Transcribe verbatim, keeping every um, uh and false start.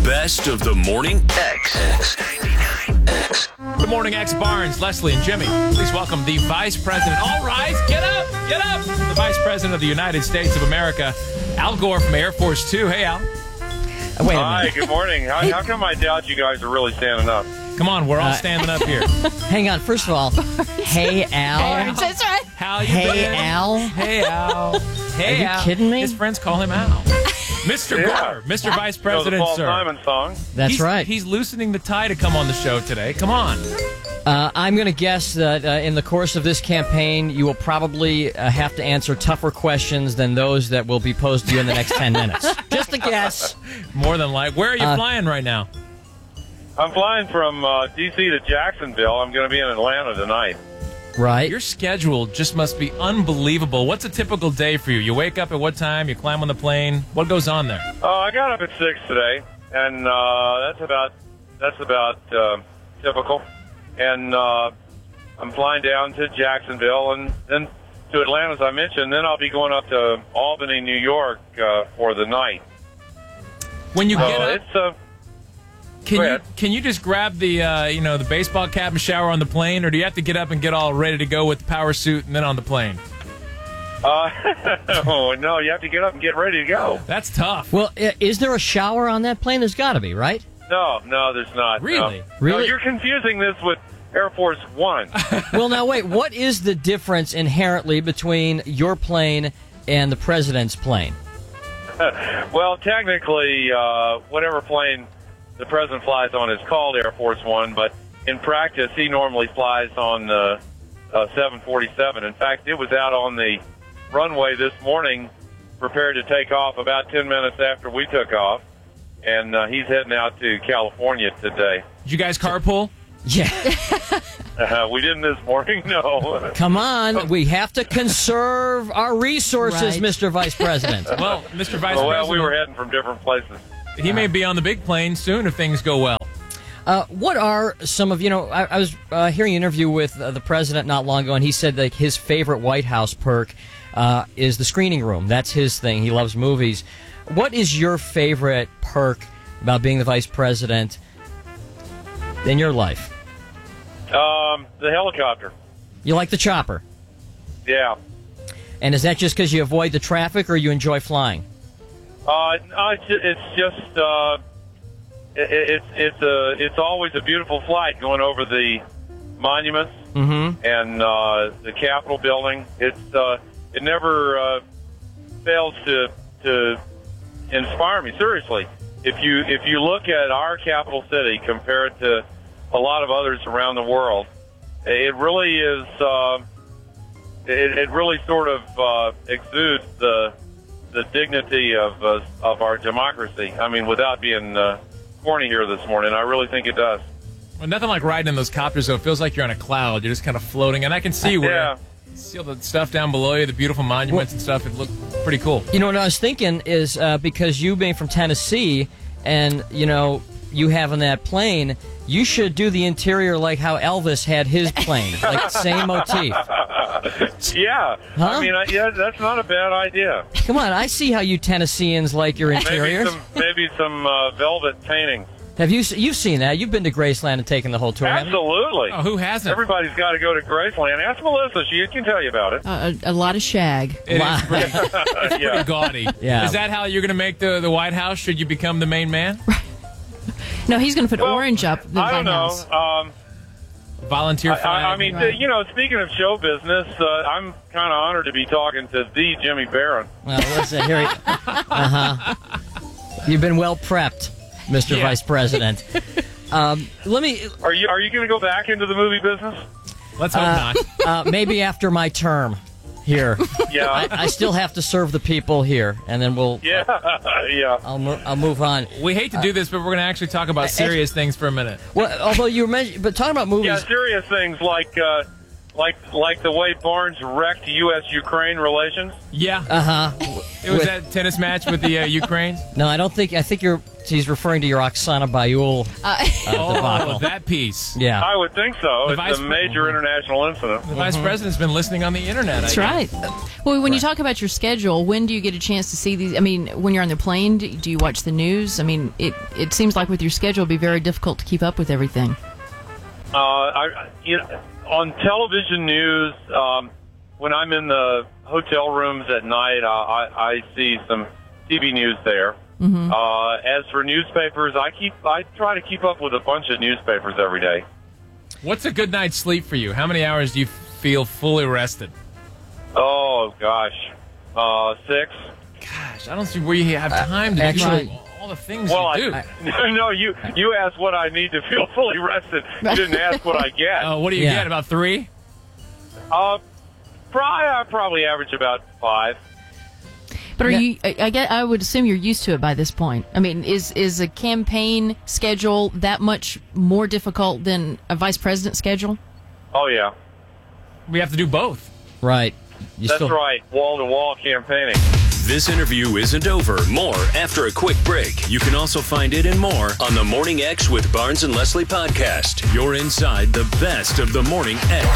best of the Morning X. Good morning, X Barnes, Leslie, and Jimmy. Please welcome the Vice President. All rise, get up, get up. The Vice President of the United States of America, Al Gore from Air Force Two. Hey, Al. Uh, wait a Hi, minute. good morning. How, how come I doubt you guys are really standing up? Come on, we're all Uh, standing up here. Hang on. First of all, hey, Al. That's right. How you Hey, been? Al. Hey, Al. Hey, Are you Al. kidding me? His friends call him Al. Mister Yeah. Gore, Mister Vice You know, the President, Paul sir. Simon song. That's he's, right. He's loosening the tie to come on the show today. Come on. Uh, I'm going to guess that uh, in the course of this campaign, you will probably uh, have to answer tougher questions than those that will be posed to you in the next ten minutes. Just a guess. More than like, where are you Uh, flying right now? I'm flying from uh, D C to Jacksonville. I'm going to be in Atlanta tonight. Right. Your schedule just must be unbelievable. What's a typical day for you? You wake up at what time? You climb on the plane? What goes on there? Uh, I got up at six today, and uh, that's about that's about uh, typical. And uh, I'm flying down to Jacksonville, and then to Atlanta, as I mentioned. Then I'll be going up to Albany, New York, uh, for the night. When you So get up, it's uh, can go you ahead. can you just grab the uh, you know the baseball cap and shower on the plane, or do you have to get up and get all ready to go with the power suit and then on the plane? uh, oh no, you have to get up and get ready to go. That's tough. Well, i- is there a shower on that plane? There's got to be, right? No, no, there's not. Really? No. Really? No, you're confusing this with Air Force One. Well, now, wait. What is the difference inherently between your plane and the president's plane? Well, technically, uh, whatever plane the president flies on is called Air Force One, but in practice, he normally flies on the uh, seven forty-seven. In fact, it was out on the runway this morning, prepared to take off about ten minutes after we took off, and uh, he's heading out to California today. Did you guys carpool? Yeah. Uh, we didn't this morning, no. Come on. We have to conserve our resources, Right. Mister Vice President. Well, Mister Vice Oh, well, President, we were heading from different places. he may be on the big plane soon if things go well. Uh, what are some of, you know, I, I was uh, hearing an interview with uh, the president not long ago, and he said that his favorite White House perk uh, is the screening room. That's his thing. He loves movies. What is your favorite perk about being the vice president in your life? Um, the helicopter. You like the chopper. Yeah. And is that just because you avoid the traffic or you enjoy flying? Uh, no, it's ju- it's just uh, it, it's it's a it's always a beautiful flight going over the monuments Mm-hmm. and uh, the Capitol building. It's uh, it never uh, fails to to inspire me. Seriously, if you if you look at our capital city compared to a lot of others around the world, it really is. Uh, it, it really sort of uh, exudes the the dignity of uh, of our democracy. I mean, without being uh, corny here this morning, I really think it does. Well, nothing like riding in those copters, though. It feels like you're on a cloud. You're just kind of floating. And I can see where Yeah. see all the stuff down below you, the beautiful monuments and stuff. It looked pretty cool. You know what I was thinking is uh, because you being from Tennessee and, you know, you having that plane, you should do the interior like how Elvis had his plane, like same motif. Yeah, Huh? I mean, I, yeah, that's not a bad idea. Come on, I see how you Tennesseans like your Maybe interiors. some maybe some uh, velvet painting. Have you you've seen that? You've been to Graceland and taken the whole tour. haven't you? Absolutely. Oh, who hasn't? Everybody's got to go to Graceland. Ask Melissa; she can tell you about it. Uh, a, a lot of shag. It Wow. is pretty, pretty yeah. gaudy. Yeah. Is that how you're going to make the, the White House? Should you become the main man? No, he's going to put Well, orange up the I White don't know. House. Um, Volunteer I, flag? I mean, Right. you know, speaking of show business, uh, I'm kind of honored to be talking to the Jimmy Barron. Well, listen here. Uh huh. You've been well prepped, Mister Yeah. Vice President. Um, let me Are you are you going to go back into the movie business? Let's hope uh, not. uh, maybe after my term here. Yeah, I, I still have to serve the people here, and then we'll. yeah, yeah. I'll, mo- I'll move on. We hate to do this, but we're going to actually talk about serious things for a minute. Well, although you were mentioning, but talking about movies. Yeah, serious things like uh, like like the way Barnes wrecked U S Ukraine relations. Yeah. Uh huh. It was that tennis match with the uh, Ukraine. No, I don't think. I think you're he's referring to your Oksana Bayul uh, Oh, debacle. that piece. Yeah. I would think so. The It's vice a pre- major international incident. The vice president's been listening on the internet. That's I guess. right. Well, when you talk about your schedule, when do you get a chance to see these? I mean, when you're on the plane, do do you watch the news? I mean, it it seems like with your schedule, it'd be very difficult to keep up with everything. Uh, I, you know, on television news, um, when I'm in the hotel rooms at night, I, I, I see some T V news there. Mm-hmm. Uh, as for newspapers, I keep I try to keep up with a bunch of newspapers every day. What's a good night's sleep for you? How many hours do you feel fully rested? Oh gosh, uh, six. Gosh, I don't see where you have time to actually- do all the things Well, you do. I, no, you you asked what I need to feel fully rested. You didn't ask what I get. Oh, what do you Yeah. get? About three? Uh, probably I probably average about five. But are Yeah. you? I, I get. I would assume you're used to it by this point. I mean, is is a campaign schedule that much more difficult than a vice president schedule? Oh yeah, We have to do both. Right. You that's still, right. Wall to wall campaigning. This interview isn't over. More after a quick break. You can also find it and more on the Morning X with Barnes and Leslie podcast. You're inside the best of the Morning X.